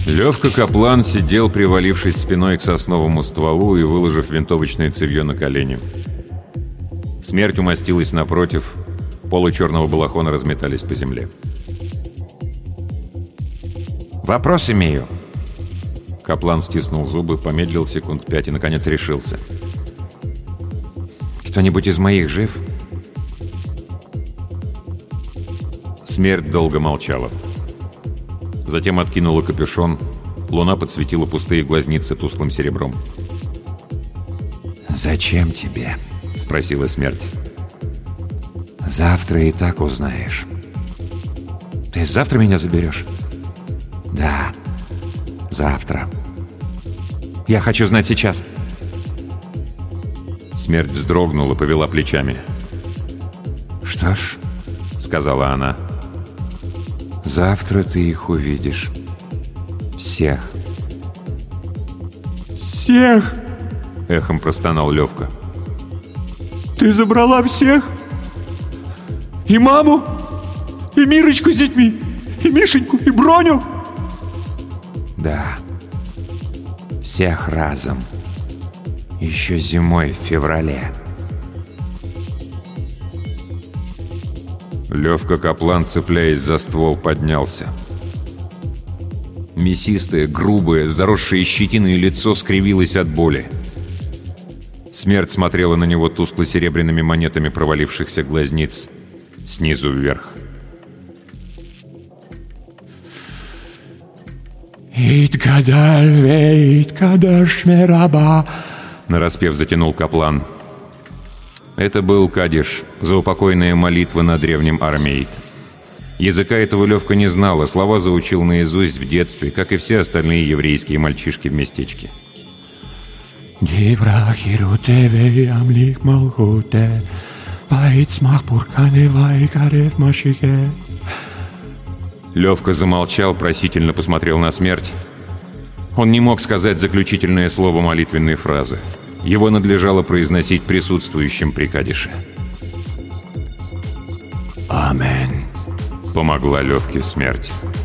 Левка Каплан сидел, привалившись спиной к сосновому стволу и выложив винтовочное цевьё на колени. Смерть умостилась напротив, полы черного балахона разметались по земле. «Вопрос имею». Каплан стиснул зубы, помедлил секунд 5 и, наконец, решился. «Кто-нибудь из моих жив?» Смерть долго молчала. Затем откинула капюшон. Луна подсветила пустые глазницы тусклым серебром. «Зачем тебе?» — спросила смерть. «Завтра и так узнаешь». «Ты завтра меня заберешь?» «Да, завтра». «Я хочу знать сейчас». Смерть вздрогнула, повела плечами. «Что ж», — сказала она, — «завтра ты их увидишь. Всех». «Всех?» — эхом простонал Левка. «Ты забрала всех? И маму? И Мирочку с детьми? И Мишеньку? И Броню?» «Да, всех разом. Еще зимой, в феврале». Левка Каплан, цепляясь за ствол, поднялся. Мясистое, грубое, заросшее щетиной лицо скривилось от боли. Смерть смотрела на него тускло-серебряными монетами провалившихся глазниц снизу вверх. Нараспев затянул Каплан. Это был кадиш, заупокойная молитва на древнем арамейт. Языка этого Левка не знал, а слова заучил наизусть в детстве, как и все остальные еврейские мальчишки в местечке. Левка замолчал, просительно посмотрел на смерть. Он не мог сказать заключительное слово молитвенной фразы. Его надлежало произносить присутствующим при кадише. «Аминь», — помогла Левке смерть.